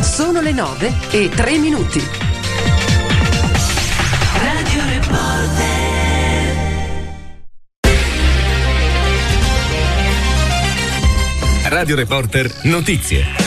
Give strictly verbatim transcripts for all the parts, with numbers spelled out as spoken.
Sono le nove e tre minuti. Radio Reporter. Radio Reporter Notizie.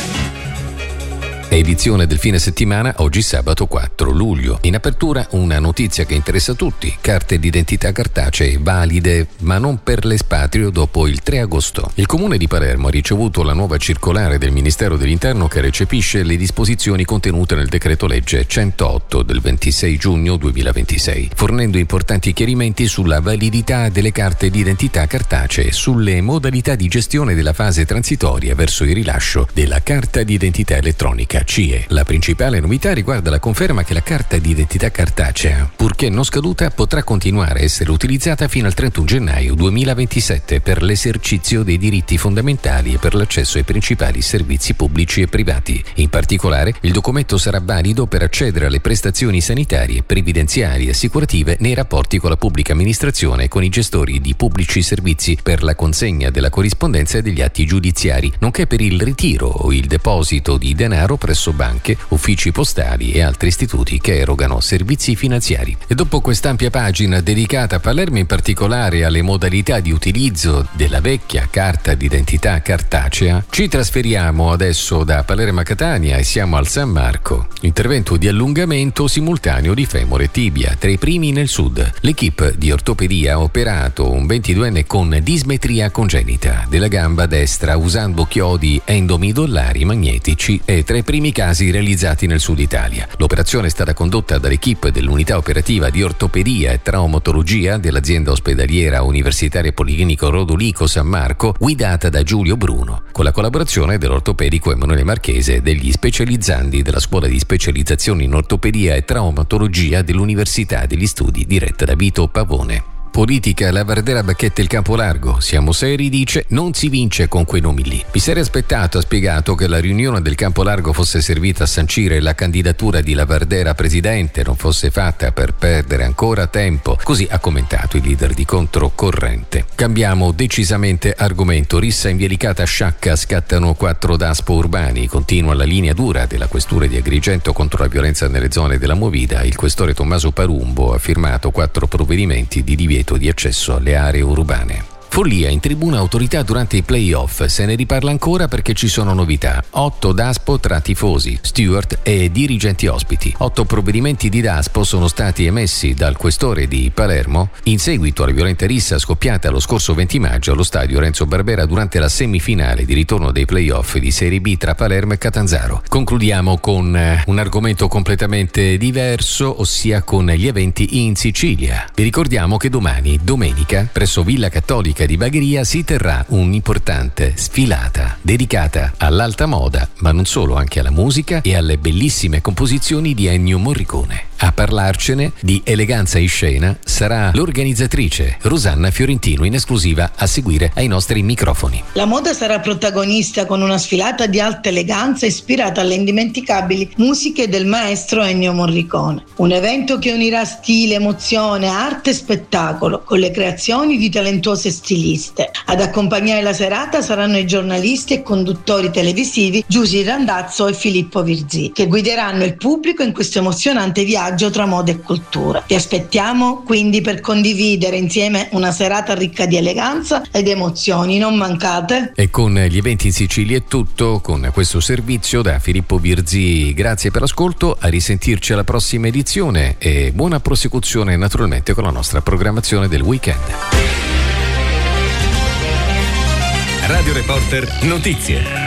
Edizione del fine settimana, oggi sabato quattro luglio. In apertura una notizia che interessa tutti: carte d'identità cartacee valide ma non per l'espatrio dopo il tre agosto. Il comune di Palermo ha ricevuto la nuova circolare del Ministero dell'Interno che recepisce le disposizioni contenute nel decreto legge centootto del ventisei giugno duemilaventisei, fornendo importanti chiarimenti sulla validità delle carte d'identità cartacee, sulle modalità di gestione della fase transitoria verso il rilascio della carta d'identità elettronica C I E. La principale novità riguarda la conferma che la carta d'identità cartacea, purché non scaduta, potrà continuare a essere utilizzata fino al trentuno gennaio duemilaventisette per l'esercizio dei diritti fondamentali e per l'accesso ai principali servizi pubblici e privati. In particolare, il documento sarà valido per accedere alle prestazioni sanitarie, previdenziali e assicurative nei rapporti con la pubblica amministrazione e con i gestori di pubblici servizi, per la consegna della corrispondenza e degli atti giudiziari, nonché per il ritiro o il deposito di denaro presso banche, uffici postali e altri istituti che erogano servizi finanziari. E dopo quest'ampia pagina dedicata a Palermo, in particolare alle modalità di utilizzo della vecchia carta d'identità cartacea, ci trasferiamo adesso da Palermo a Catania e siamo al San Marco. Intervento di allungamento simultaneo di femore e tibia, tra i primi nel sud. L'equipe di ortopedia ha operato un ventiduenne con dismetria congenita della gamba destra usando chiodi endomidollari magnetici e tra i primi casi realizzati nel sud Italia. L'operazione è stata condotta dall'equipe dell'unità operativa di ortopedia e traumatologia dell'azienda ospedaliera universitaria Policlinico Rodolico San Marco, guidata da Giulio Bruno, con la collaborazione dell'ortopedico Emanuele Marchese e degli specializzandi della scuola di specializzazione in ortopedia e traumatologia dell'Università degli Studi diretta da Vito Pavone. Politica, la Vardera bacchetta il campo largo. Siamo seri, dice, non si vince con quei nomi lì. Mi sarei aspettato, ha spiegato, che la riunione del campo largo fosse servita a sancire la candidatura di Lavardera presidente, non fosse fatta per perdere ancora tempo. Così ha commentato il leader di Controcorrente. Cambiamo decisamente argomento. Rissa in via Licata Sciacca, scattano quattro daspo urbani. Continua la linea dura della questura di Agrigento contro la violenza nelle zone della Movida. Il questore Tommaso Parumbo ha firmato quattro provvedimenti di divieto di accesso alle aree urbane. Follia in tribuna autorità durante i play-off. Se ne riparla ancora perché ci sono novità. Otto daspo tra tifosi, steward e dirigenti ospiti. Otto provvedimenti di daspo sono stati emessi dal questore di Palermo in seguito alla violenta rissa scoppiata lo scorso venti maggio allo stadio Renzo Barbera durante la semifinale di ritorno dei play-off di Serie B tra Palermo e Catanzaro. Concludiamo con un argomento completamente diverso, ossia con gli eventi in Sicilia. Vi ricordiamo che domani, domenica, presso Villa Cattolica di Bagheria si terrà un'importante sfilata dedicata all'alta moda, ma non solo, anche alla musica e alle bellissime composizioni di Ennio Morricone. A parlarcene di eleganza in scena sarà l'organizzatrice Rosanna Fiorentino, in esclusiva a seguire ai nostri microfoni. La moda sarà protagonista con una sfilata di alta eleganza ispirata alle indimenticabili musiche del maestro Ennio Morricone. Un evento che unirà stile, emozione, arte e spettacolo con le creazioni di talentuose stiliste. Ad accompagnare la serata saranno i giornalisti e conduttori televisivi Giusy Randazzo e Filippo Virzì, che guideranno il pubblico in questo emozionante viaggio tra moda e cultura. Vi aspettiamo quindi per condividere insieme una serata ricca di eleganza ed emozioni, non mancate. E con gli eventi in Sicilia è tutto con questo servizio da Filippo Virzì. Grazie per l'ascolto, a risentirci alla prossima edizione e buona prosecuzione naturalmente con la nostra programmazione del weekend. Radio Reporter Notizie.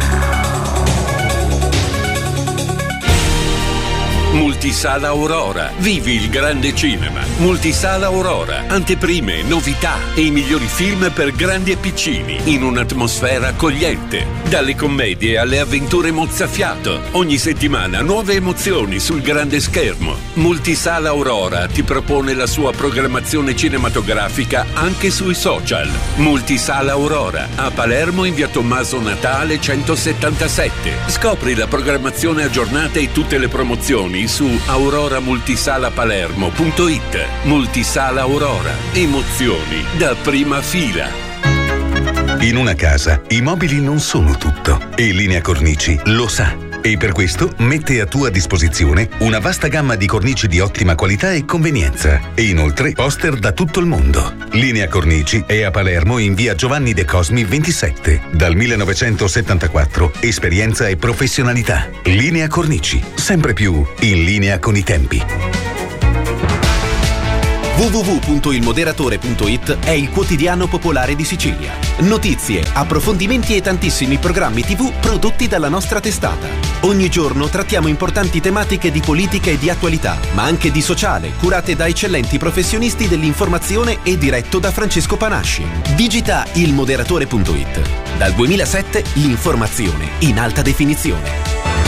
Multisala Aurora. Vivi il grande cinema. Multisala Aurora. Anteprime, novità e i migliori film per grandi e piccini in un'atmosfera accogliente. Dalle commedie alle avventure mozzafiato. Ogni settimana nuove emozioni sul grande schermo. Multisala Aurora ti propone la sua programmazione cinematografica anche sui social. Multisala Aurora. A Palermo in via Tommaso Natale centosettantasette. Scopri la programmazione aggiornata e tutte le promozioni su aurora multisala palermo punto it. Multisala Aurora. Emozioni da prima fila. In una casa i mobili non sono tutto e Linea Cornici lo sa. e per questo mette a tua disposizione una vasta gamma di cornici di ottima qualità e convenienza e inoltre poster da tutto il mondo. Linea Cornici è a Palermo in via Giovanni De Cosmi ventisette. Dal millenovecentosettantaquattro esperienza e professionalità. Linea Cornici, sempre più in linea con i tempi. w w w punto il moderatore punto i t è il quotidiano popolare di Sicilia. Notizie, approfondimenti e tantissimi programmi tivù prodotti dalla nostra testata. Ogni giorno trattiamo importanti tematiche di politica e di attualità, ma anche di sociale, curate da eccellenti professionisti dell'informazione e diretto da Francesco Panasci. Digita il moderatore punto i t. Dal duemilasette l'informazione in alta definizione.